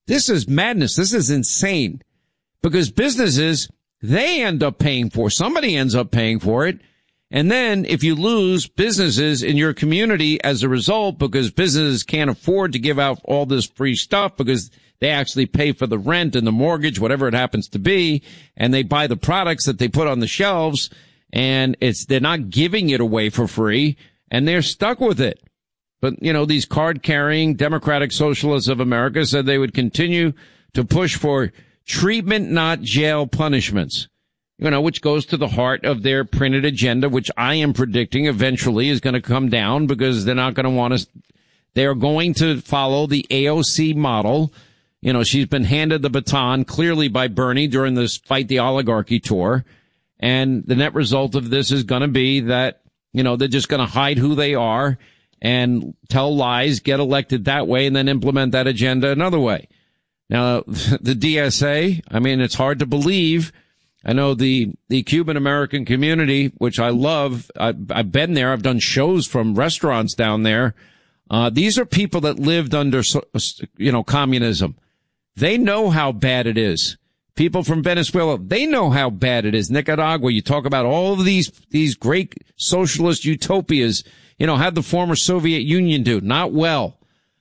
This is madness. This is insane because businesses, they end up paying for, somebody ends up paying for it. And then if you lose businesses in your community as a result, because businesses can't afford to give out all this free stuff because they actually pay for the rent and the mortgage, whatever it happens to be, and they buy the products that they put on the shelves, and they're not giving it away for free, and they're stuck with it. But, you know, these card-carrying Democratic Socialists of America said they would continue to push for treatment, not jail punishments, you know, which goes to the heart of their printed agenda, which I am predicting eventually is going to come down because they're not going to want us. They're going to follow the AOC model. You know, she's been handed the baton clearly by Bernie during this Fight the Oligarchy tour. And the net result of this is going to be that, you know, they're just going to hide who they are and tell lies, get elected that way, and then implement that agenda another way. Now, the DSA, I mean, it's hard to believe. I know the Cuban American community, which I love. I've been there. I've done shows from restaurants down there. These are people that lived under, you know, communism. They know how bad it is. People from Venezuela, they know how bad it is. Nicaragua, you talk about all of these great socialist utopias. You know, how'd the former Soviet Union do? Not well.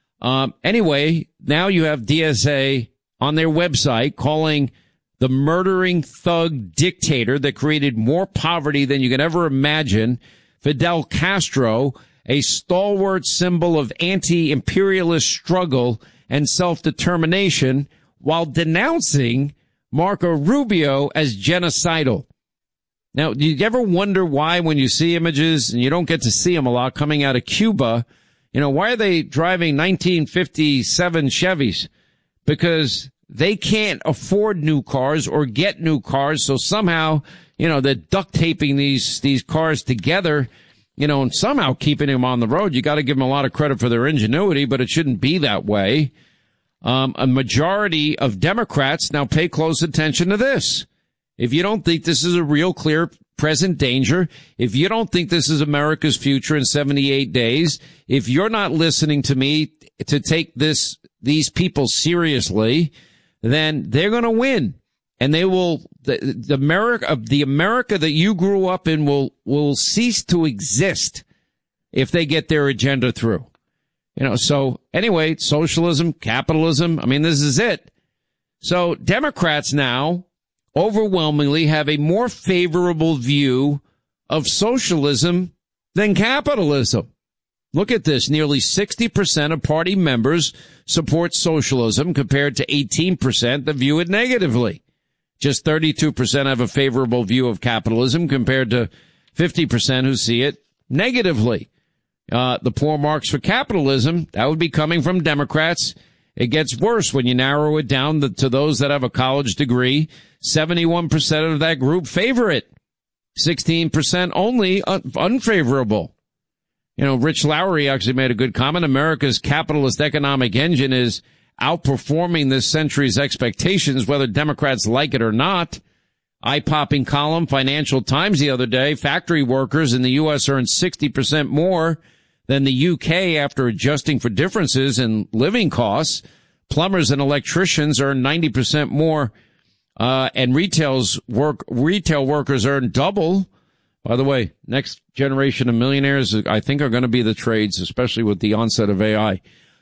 Anyway, now you have DSA on their website calling the murdering thug dictator that created more poverty than you can ever imagine, Fidel Castro, a stalwart symbol of anti-imperialist struggle and self-determination, while denouncing Marco Rubio as genocidal. Now, do you ever wonder why when you see images, and you don't get to see them a lot coming out of Cuba, you know, why are they driving 1957 Chevys? Because they can't afford new cars or get new cars, so somehow, you know, they're duct taping these cars together, you know, and somehow keeping them on the road. You got to give them a lot of credit for their ingenuity, but it shouldn't be that way. A majority of Democrats now pay close attention to this. If you don't think this is a real clear present danger, if you don't think this is America's future in 78 days, if you're not listening to me to take these people seriously, then they're going to win. And they will, the America that you grew up in will cease to exist if they get their agenda through. You know, so anyway, socialism, capitalism, I mean, this is it. So Democrats now overwhelmingly have a more favorable view of socialism than capitalism. Look at this. Nearly 60% of party members support socialism compared to 18% that view it negatively. Just 32% have a favorable view of capitalism compared to 50% who see it negatively. The poor marks for capitalism, that would be coming from Democrats. It gets worse when you narrow it down to those that have a college degree. 71% of that group favor it. 16% only unfavorable. You know, Rich Lowry actually made a good comment. America's capitalist economic engine is outperforming this century's expectations, whether Democrats like it or not. Eye-popping column, Financial Times the other day, factory workers in the U.S. earn 60% more than the U.K. after adjusting for differences in living costs. Plumbers and electricians earn 90% more, and retail workers earn double. By the way, next generation of millionaires, I think, are going to be the trades, especially with the onset of AI.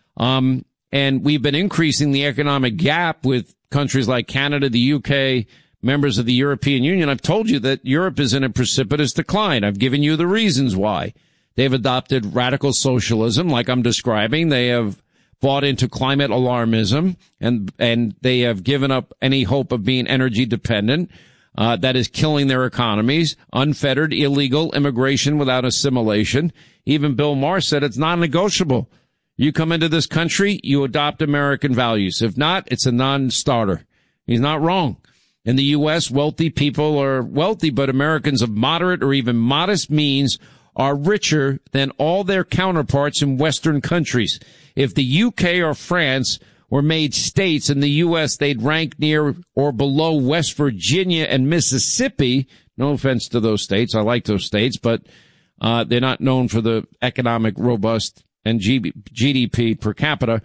And we've been increasing the economic gap with countries like Canada, the UK, members of the European Union. I've told you that Europe is in a precipitous decline. I've given you the reasons why. They've adopted radical socialism, like I'm describing. They have bought into climate alarmism, and they have given up any hope of being energy dependent. That is killing their economies. Unfettered, illegal immigration without assimilation. Even Bill Maher said it's non-negotiable. You come into this country, you adopt American values. If not, it's a non-starter. He's not wrong. In the U.S., wealthy people are wealthy, but Americans of moderate or even modest means are richer than all their counterparts in Western countries. If the UK or France were made states in the U.S., they'd rank near or below West Virginia and Mississippi. No offense to those states. I like those states, but they're not known for the economic robust and GDP per capita.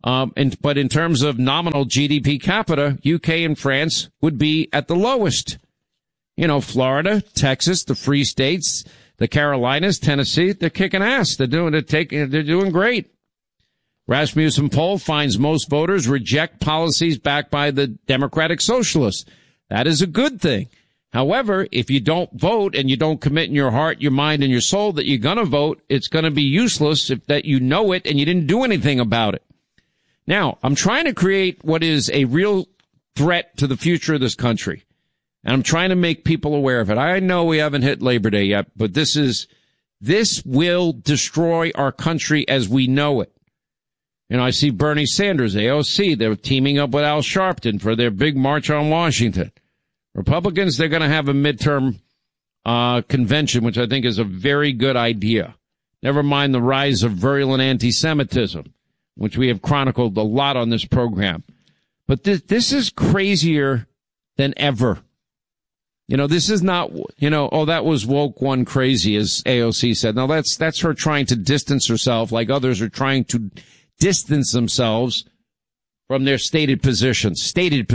But in terms of nominal GDP capita, UK and France would be at the lowest. You know, Florida, Texas, the Free States, the Carolinas, Tennessee, they're kicking ass. They're doing great. Rasmussen poll finds most voters reject policies backed by the Democratic Socialists. That is a good thing. However, if you don't vote and you don't commit in your heart, your mind, and your soul that you're going to vote, it's going to be useless if that you know it and you didn't do anything about it. Now, I'm trying to create what is a real threat to the future of this country. And I'm trying to make people aware of it. I know we haven't hit Labor Day yet, but this will destroy our country as we know it. You know, I see Bernie Sanders, AOC, they're teaming up with Al Sharpton for their big march on Washington. Republicans, they're going to have a midterm convention, which I think is a very good idea. Never mind the rise of virulent anti-Semitism, which we have chronicled a lot on this program. But this is crazier than ever. You know, this is not, you know, oh, that was woke one crazy, as AOC said. Now, that's her trying to distance herself like others are trying to distance themselves from their stated positions.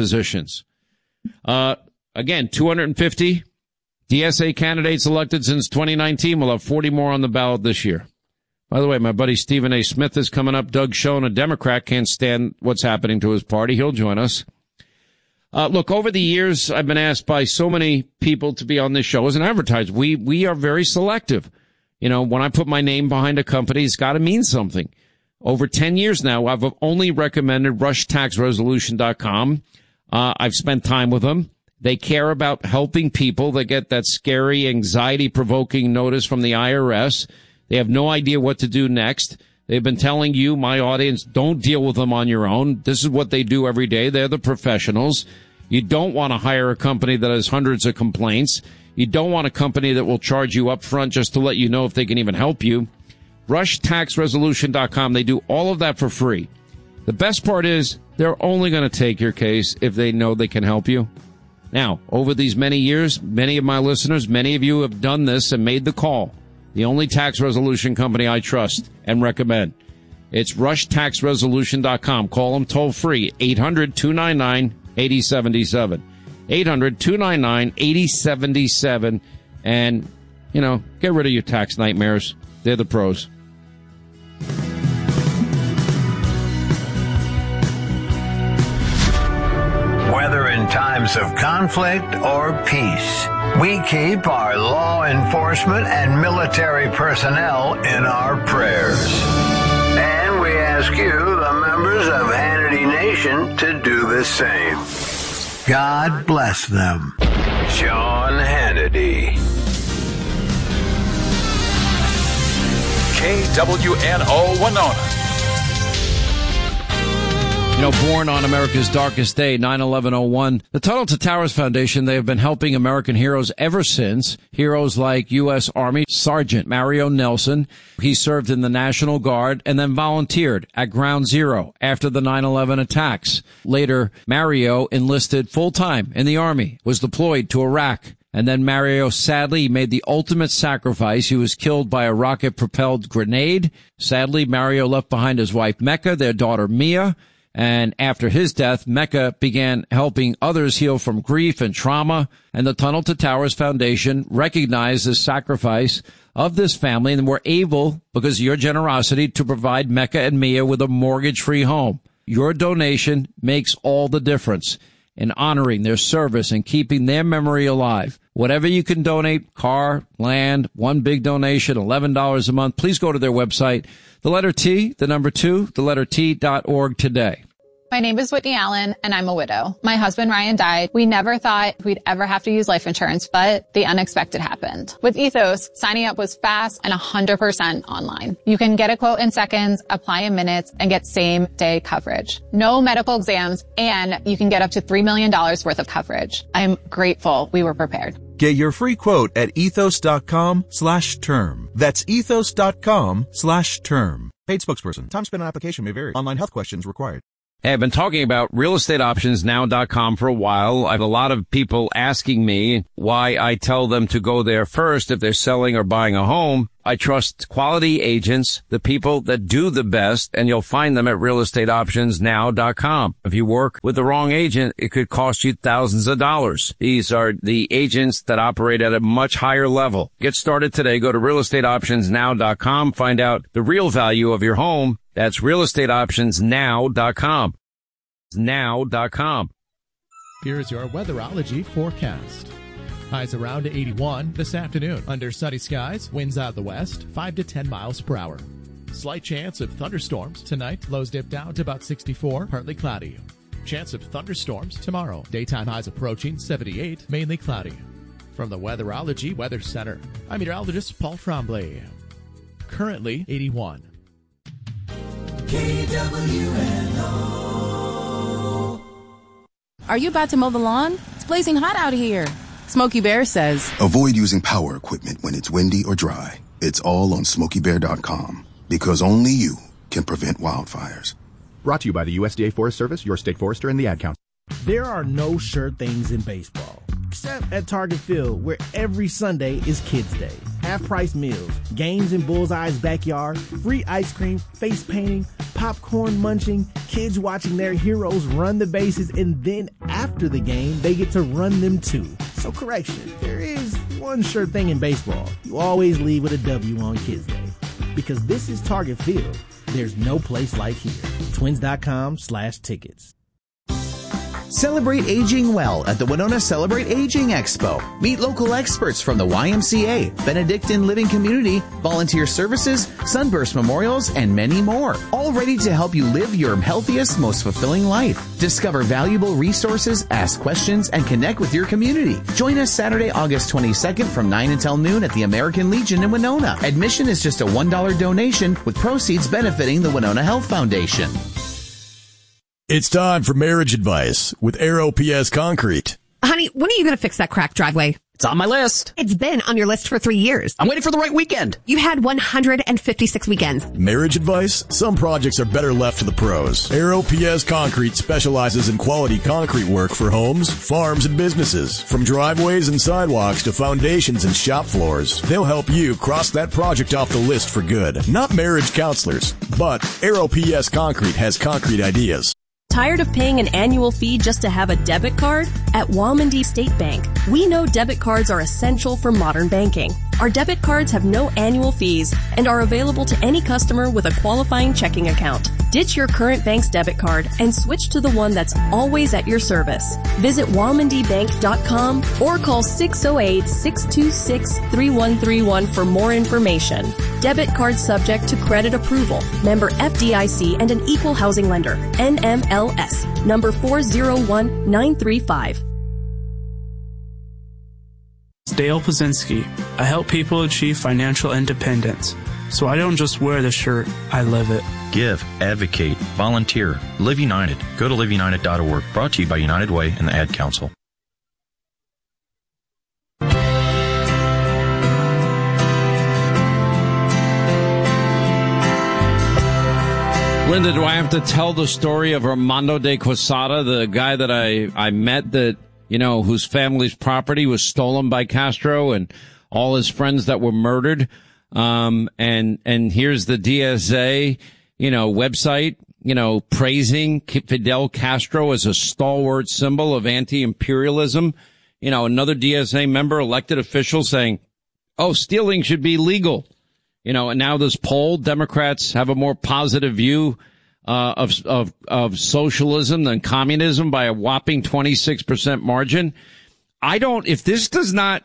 Again, 250 DSA candidates elected since 2019. We'll have 40 more on the ballot this year. By the way, my buddy Stephen A. Smith is coming up. Doug Schoen, a Democrat, can't stand what's happening to his party. He'll join us. Look, over the years, I've been asked by so many people to be on this show as an advertiser. We are very selective. You know, when I put my name behind a company, it's got to mean something. Over 10 years now, I've only recommended RushTaxResolution.com. I've spent time with them. They care about helping people that get that scary, anxiety-provoking notice from the IRS. They have no idea what to do next. They've been telling you, my audience, don't deal with them on your own. This is what they do every day. They're the professionals. You don't want to hire a company that has hundreds of complaints. You don't want a company that will charge you up front just to let you know if they can even help you. RushTaxResolution.com. They do all of that for free. The best part is they're only going to take your case if they know they can help you. Now, over these many years, many of my listeners, many of you have done this and made the call. The only tax resolution company I trust and recommend. It's RushTaxResolution.com. Call them toll free, 800-299-8077. 800-299-8077. And, you know, get rid of your tax nightmares. They're the pros. Whether in times of conflict or peace, we keep our law enforcement and military personnel in our prayers. And we ask you, the members of Hannity Nation, to do the same. God bless them. Sean Hannity. KWNO Winona. You know, born on America's darkest day, 9/11/01, the Tunnel to Towers Foundation, they have been helping American heroes ever since. Heroes like U.S. Army Sergeant Mario Nelson. He served in the National Guard and then volunteered at Ground Zero after the 9/11 attacks. Later, Mario enlisted full-time in the Army, was deployed to Iraq. And then Mario sadly made the ultimate sacrifice. He was killed by a rocket-propelled grenade. Sadly, Mario left behind his wife Mecca, their daughter Mia. And after his death, Mecca began helping others heal from grief and trauma. And the Tunnel to Towers Foundation recognized the sacrifice of this family and were able, because of your generosity, to provide Mecca and Mia with a mortgage-free home. Your donation makes all the difference in honoring their service and keeping their memory alive. Whatever you can donate, car, land, one big donation, $11 a month, please go to their website, the letter T, the number 2, the letter T.org today. My name is Whitney Allen, and I'm a widow. My husband, Ryan, died. We never thought we'd ever have to use life insurance, but the unexpected happened. With Ethos, signing up was fast and 100% online. You can get a quote in seconds, apply in minutes, and get same-day coverage. No medical exams, and you can get up to $3 million worth of coverage. I'm grateful we were prepared. Get your free quote at ethos.com/term. That's ethos.com/term. Paid spokesperson. Time spent on application may vary. Online health questions required. Hey, I've been talking about realestateoptionsnow.com for a while. I have a lot of people asking me why I tell them to go there first if they're selling or buying a home. I trust quality agents, the people that do the best, and you'll find them at realestateoptionsnow.com. If you work with the wrong agent, it could cost you thousands of dollars. These are the agents that operate at a much higher level. Get started today. Go to realestateoptionsnow.com. Find out the real value of your home. That's realestateoptionsnow.com. Now.com. Here's your weatherology forecast. Highs around 81 this afternoon. Under sunny skies, winds out of the west, 5 to 10 miles per hour. Slight chance of thunderstorms tonight. Lows dip down to about 64, partly cloudy. Chance of thunderstorms tomorrow. Daytime highs approaching 78, mainly cloudy. From the Weatherology Weather Center, I'm meteorologist Paul Tremblay. Currently 81. KWNO. Are you about to mow the lawn? It's blazing hot out here. Smokey Bear says, avoid using power equipment when it's windy or dry. It's all on SmokeyBear.com, because only you can prevent wildfires. Brought to you by the USDA Forest Service, your state forester, and the Ad Council. There are no sure things in baseball, except at Target Field, where every Sunday is Kids Day. Half-price meals, games in Bullseye's backyard, free ice cream, face painting, popcorn munching, kids watching their heroes run the bases, and then after the game, they get to run them too. So correction, there is one sure thing in baseball. You always leave with a W on Kids Day. Because this is Target Field. There's no place like here. Twins.com/tickets. Celebrate aging well at the Winona Celebrate Aging Expo. Meet local experts from the YMCA, Benedictine Living Community, Volunteer Services, Sunburst Memorials, and many more. All ready to help you live your healthiest, most fulfilling life. Discover valuable resources, ask questions, and connect with your community. Join us Saturday, August 22nd from 9 until noon at the American Legion in Winona. Admission is just a $1 donation with proceeds benefiting the Winona Health Foundation. It's time for marriage advice with Aero PS Concrete. Honey, when are you going to fix that cracked driveway? It's on my list. It's been on your list for 3 years. I'm waiting for the right weekend. You had 156 weekends. Marriage advice? Some projects are better left to the pros. Aero PS Concrete specializes in quality concrete work for homes, farms, and businesses. From driveways and sidewalks to foundations and shop floors. They'll help you cross that project off the list for good. Not marriage counselors, but Aero PS Concrete has concrete ideas. Tired of paying an annual fee just to have a debit card? At Walmondie State Bank, we know debit cards are essential for modern banking. Our debit cards have no annual fees and are available to any customer with a qualifying checking account. Ditch your current bank's debit card and switch to the one that's always at your service. Visit WalmondiBank.com or call 608-626-3131 for more information. Debit card subject to credit approval. Member FDIC and an equal housing lender. NMLS. Number 401935. Dale Pazinski. I help people achieve financial independence. So I don't just wear the shirt, I live it. Give, advocate, volunteer, Live United. Go to liveunited.org. Brought to you by United Way and the Ad Council. Linda, do I have to tell the story of Armando de Quesada, the guy that I met that, whose family's property was stolen by Castro and all his friends that were murdered? And here's the DSA, website, praising Fidel Castro as a stalwart symbol of anti-imperialism. Another DSA member, elected official saying, stealing should be legal. And now this poll, Democrats have a more positive view of socialism than communism by a whopping 26% margin. If this does not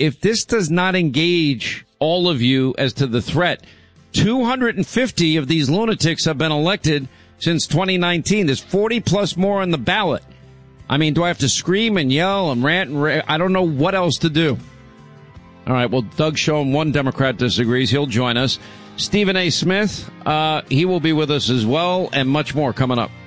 engage all of you as to the threat, 250 of these lunatics have been elected since 2019. There's 40 plus more on the ballot. I mean, do I have to scream and yell and rant and I don't know what else to do. All right, well, Doug Schoen, one Democrat, disagrees. He'll join us. Stephen A. Smith, he will be with us as well, and much more coming up.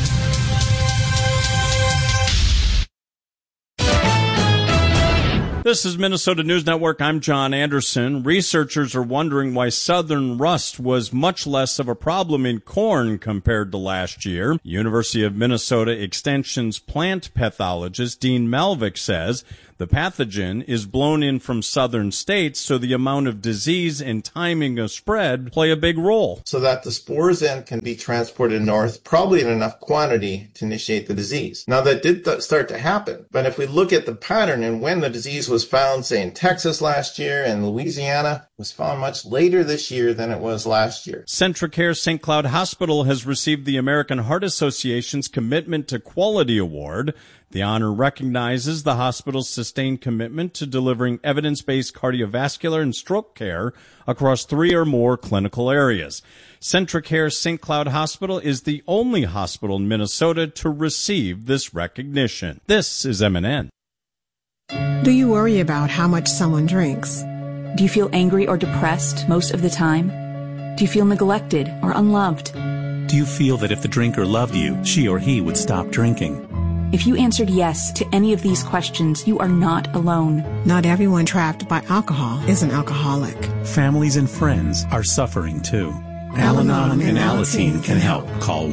The This is Minnesota News Network. I'm John Anderson. Researchers are wondering why southern rust was much less of a problem in corn compared to last year. University of Minnesota Extension's plant pathologist Dean Malvik says the pathogen is blown in from southern states, so the amount of disease and timing of spread play a big role. So that the spores then can be transported north, probably in enough quantity to initiate the disease. Now that did start to happen, but if we look at the pattern and when the disease was found, say in Texas last year and Louisiana, it was found much later this year than it was last year. Centracare St. Cloud Hospital has received the American Heart Association's Commitment to Quality Award. The honor recognizes the hospital's sustained commitment to delivering evidence-based cardiovascular and stroke care across 3 or more clinical areas. Centracare St. Cloud Hospital is the only hospital in Minnesota to receive this recognition. This is MNN. Do you worry about how much someone drinks? Do you feel angry or depressed most of the time? Do you feel neglected or unloved? Do you feel that if the drinker loved you, she or he would stop drinking? If you answered yes to any of these questions, you are not alone. Not everyone trapped by alcohol is an alcoholic. Families and friends are suffering too. Al-Anon and Alateen can help. Call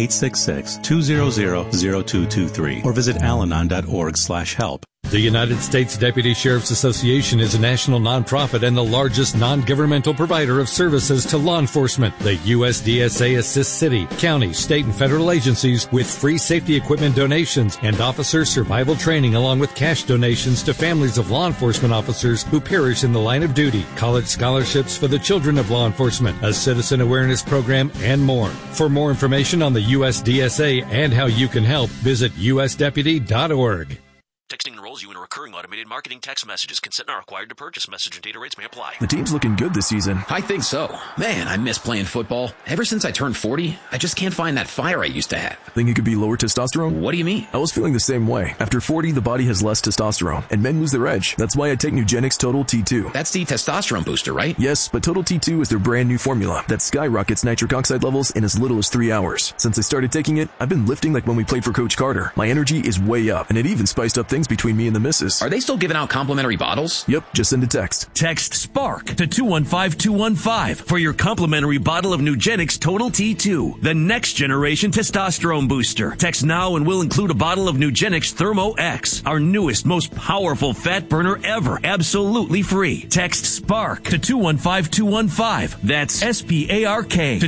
1-866-200-0223 or visit alanon.org/help. The United States Deputy Sheriff's Association is a national nonprofit and the largest non-governmental provider of services to law enforcement. The USDSA assists city, county, state, and federal agencies with free safety equipment donations and officer survival training, along with cash donations to families of law enforcement officers who perish in the line of duty, college scholarships for the children of law enforcement, a citizen awareness program, and more. For more information on the USDSA and how you can help, visit usdeputy.org. Texting enrolls you in a recurring automated marketing text messages. Consent not required to purchase. Message and data rates may apply. The team's looking good this season. I think so. Man, I miss playing football. Ever since I turned 40, I just can't find that fire I used to have. Think it could be lower testosterone? What do you mean? I was feeling the same way. After 40, the body has less testosterone, and men lose their edge. That's why I take Nugenix Total T2. That's the testosterone booster, right? Yes, but Total T2 is their brand new formula that skyrockets nitric oxide levels in as little as 3 hours. Since I started taking it, I've been lifting like when we played for Coach Carter. My energy is way up, and it even spiced up things between me and the missus. Are they still giving out complimentary bottles? Yep, just send a text. Text SPARK to 215-215 for your complimentary bottle of Nugenix Total T2, the next generation testosterone booster. Text now and we'll include a bottle of Nugenix Thermo X, our newest, most powerful fat burner ever, absolutely free. Text SPARK to 215-215. That's SPARK to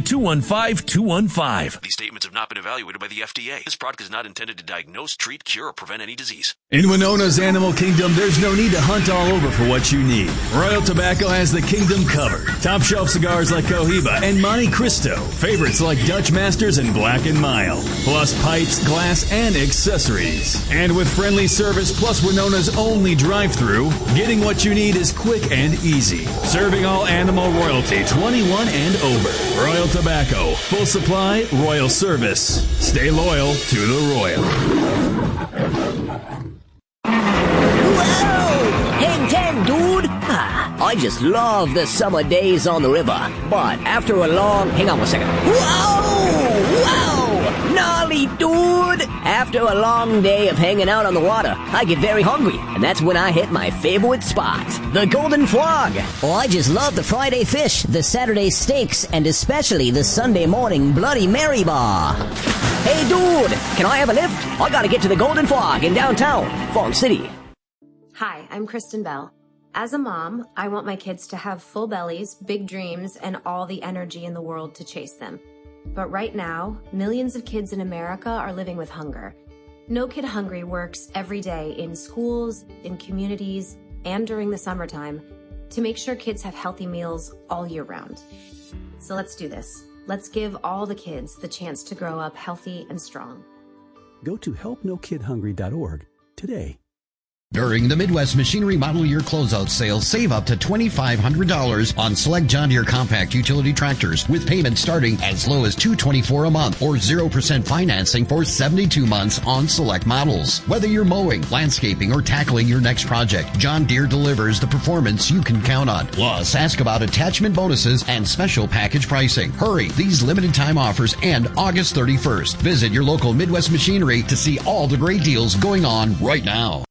215-215. These statements have not been evaluated by the FDA. This product is not intended to diagnose, treat, cure, or prevent any disease. In Winona's Animal Kingdom, there's no need to hunt all over for what you need. Royal Tobacco has the kingdom covered. Top shelf cigars like Cohiba and Monte Cristo. Favorites like Dutch Masters and Black & Mild. Plus pipes, glass, and accessories. And with friendly service plus Winona's only drive-thru, getting what you need is quick and easy. Serving all animal royalty, 21 and over. Royal Tobacco. Full supply, royal service. Stay loyal to the Royal. Hang 10, dude! I just love the summer days on the river. But after a long... Hang on one second. Whoa! Wow! Gnarly, dude! After a long day of hanging out on the water, I get very hungry. And that's when I hit my favorite spot. The Golden Frog. Oh, I just love the Friday fish, the Saturday steaks, and especially the Sunday morning Bloody Mary bar. Hey, dude! Can I have a lift? I gotta get to the Golden Frog in downtown, Fong City. Hi, I'm Kristen Bell. As a mom, I want my kids to have full bellies, big dreams, and all the energy in the world to chase them. But right now, millions of kids in America are living with hunger. No Kid Hungry works every day in schools, in communities, and during the summertime to make sure kids have healthy meals all year round. So let's do this. Let's give all the kids the chance to grow up healthy and strong. Go to helpnokidhungry.org today. During the Midwest Machinery Model Year Closeout Sale, save up to $2,500 on select John Deere compact utility tractors with payments starting as low as $224 a month or 0% financing for 72 months on select models. Whether you're mowing, landscaping, or tackling your next project, John Deere delivers the performance you can count on. Plus, ask about attachment bonuses and special package pricing. Hurry, these limited time offers end August 31st. Visit your local Midwest Machinery to see all the great deals going on right now.